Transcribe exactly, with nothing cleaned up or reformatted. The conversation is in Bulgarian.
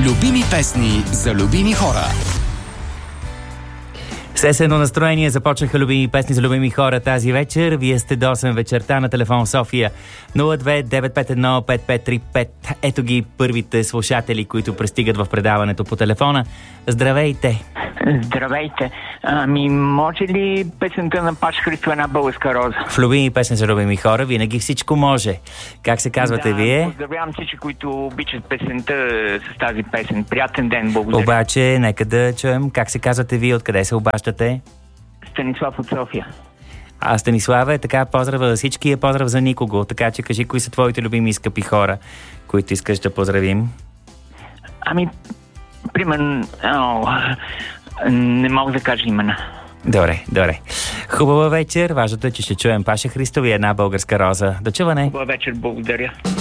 Любими песни за любими хора. С есенно настроение започнаха любими песни за любими хора тази вечер. Вие сте до осем вечерта на телефон София нула две девет пет едно пет пет три пет. Ето ги първите слушатели, които пристигат в предаването по телефона. Здравейте! Здравейте! Ами, може ли песента на Паш Христо една българска роза? В любими песни за любими хора винаги всичко може. Как се казвате да, вие? Поздравявам всички, които обичат песента с тази песен. Приятен ден, благодаря. Обаче, нека да чуем как се казвате вие, откъде се обаждате? Станислав от София. А, Станислава, е така, поздрав за всички, е поздрав за никого. Така че кажи, кои са твоите любими и скъпи хора, които искаш да поздравим? Ами, примерно, о, не мога да кажа имена. Добре, добре. Хубава вечер. Важното е, че ще чуем Паша Христов и една българска роза. До чуване. Хубава вечер, благодаря.